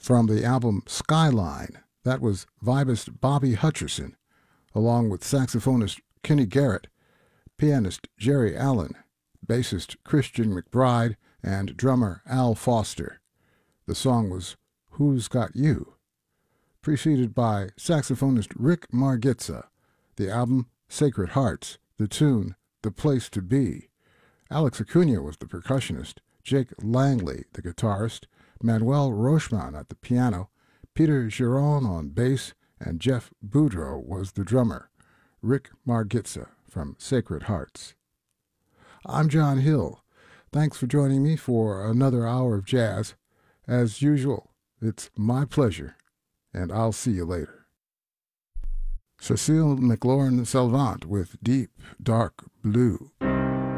From the album Skyline, that was vibist Bobby Hutcherson, along with saxophonist Kenny Garrett, pianist Jerry Allen, bassist Christian McBride, and drummer Al Foster. The song was Who's Got You? Preceded by saxophonist Rick Margitza, the album Sacred Hearts, the tune The Place to Be. Alex Acuna was the percussionist, Jake Langley the guitarist, Manuel Rochman at the piano, Peter Giron on bass, and Jeff Boudreau was the drummer. Rick Margitza from Sacred Hearts. I'm John Hill. Thanks for joining me for another hour of jazz. As usual, it's my pleasure, and I'll see you later. Cecile McLaurin Salvant with Deep Dark Blue.